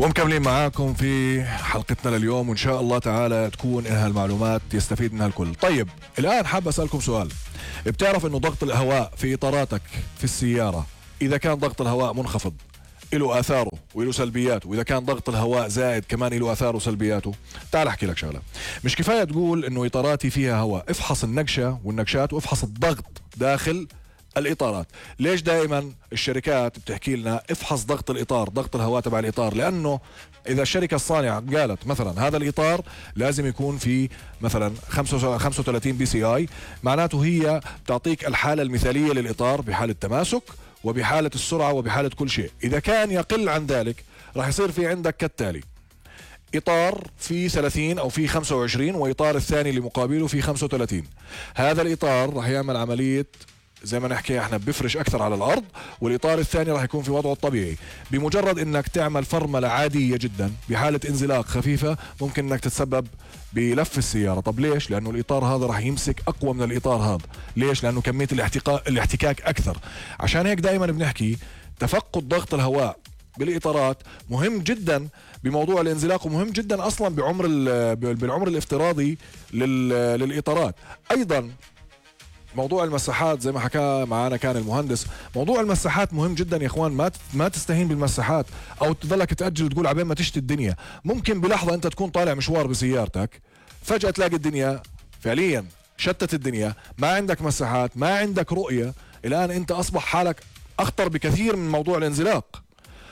ومكملين معاكم في حلقتنا لليوم، وإن شاء الله تعالى تكون إنها المعلومات يستفيد منها الكل. طيب الآن حاب أسألكم سؤال. بتعرف إنه ضغط الهواء في إطاراتك في السيارة إذا كان ضغط الهواء منخفض له آثاره وله سلبياته، وإذا كان ضغط الهواء زائد كمان له آثاره وسلبياته؟ تعال أحكي لك شغلة. مش كفاية تقول إنه إطاراتي فيها هواء، افحص النقشة والنقشات وافحص الضغط داخل الإطارات. ليش دائما الشركات بتحكي لنا افحص ضغط الإطار، ضغط الهواء تبع الإطار؟ لأنه إذا الشركة الصانعة قالت مثلا هذا الإطار لازم يكون في مثلا 35 بي سي اي، معناته هي تعطيك الحالة المثالية للإطار بحالة تماسك وبحالة السرعة وبحالة كل شيء. إذا كان يقل عن ذلك راح يصير في عندك كالتالي: إطار في 30 أو في 25 وإطار الثاني اللي مقابله في 35. هذا الإطار راح يعمل عملية زي ما نحكي احنا بفرش اكثر على الارض، والاطار الثاني راح يكون في وضعه الطبيعي. بمجرد انك تعمل فرمله عاديه جدا بحاله انزلاق خفيفه ممكن انك تتسبب بلف السياره. طب ليش؟ لانه الاطار هذا راح يمسك اقوى من الاطار هذا. ليش؟ لانه كميه الاحتكاك اكثر. عشان هيك دائما بنحكي تفقد ضغط الهواء بالاطارات مهم جدا بموضوع الانزلاق، ومهم جدا اصلا بالعمر الافتراضي للاطارات. ايضا موضوع المساحات زي ما حكى معنا كان المهندس، موضوع المساحات مهم جدا يا اخوان. ما تستهين بالمساحات او تضلك تأجل تقول عبين ما تشتي الدنيا. ممكن بلحظة انت تكون طالع مشوار بسيارتك فجأة تلاقي الدنيا فعليا شتت الدنيا، ما عندك مساحات، ما عندك رؤية. الان انت اصبح حالك اخطر بكثير من موضوع الانزلاق.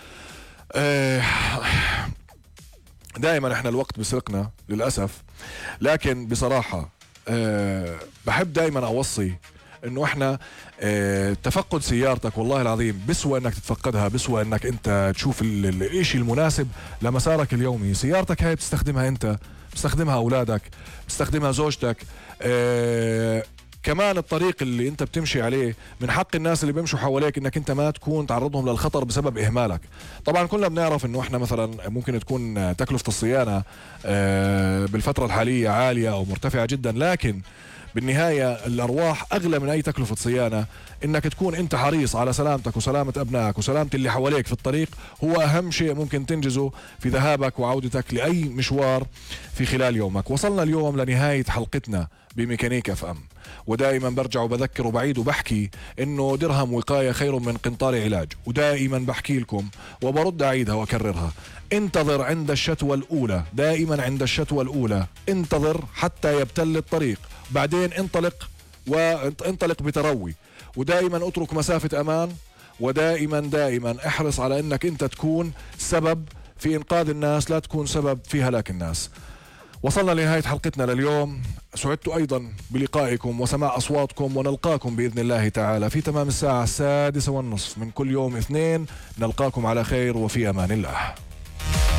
دائما احنا الوقت بسرقنا للأسف، لكن بصراحة بحب دايما اوصي انه احنا تفقد سيارتك والله العظيم بسوى انك تتفقدها، بسوى انك انت تشوف الاشي المناسب لمسارك اليومي. سيارتك هاي بتستخدمها انت، بتستخدمها اولادك، بتستخدمها زوجتك. كمان الطريق اللي انت بتمشي عليه من حق الناس اللي بيمشوا حواليك انك انت ما تكون تعرضهم للخطر بسبب اهمالك. طبعا كلنا بنعرف انه احنا مثلا ممكن تكون تكلفة الصيانة بالفترة الحالية عالية او مرتفعة جدا، لكن بالنهاية الأرواح أغلى من أي تكلفة صيانة. إنك تكون أنت حريص على سلامتك وسلامة أبنائك وسلامة اللي حواليك في الطريق هو أهم شيء ممكن تنجزه في ذهابك وعودتك لأي مشوار في خلال يومك. وصلنا اليوم لنهاية حلقتنا بميكانيك اف ام، ودائما برجع وبذكر وبعيد وبحكي إنه درهم وقاية خير من قنطار علاج. ودائما بحكي لكم وبرد أعيدها وأكررها: انتظر عند الشتوى الأولى، دائما عند الشتوى الأولى انتظر حتى يبتل الطريق، بعدين انطلق بتروي. ودائما اترك مسافة امان، ودائما احرص على انك انت تكون سبب في انقاذ الناس، لا تكون سبب في هلاك الناس. وصلنا لنهاية حلقتنا لليوم. سعدت ايضا بلقائكم وسماع اصواتكم، ونلقاكم باذن الله تعالى في تمام الساعة 6:30 من كل يوم اثنين. نلقاكم على خير وفي امان الله.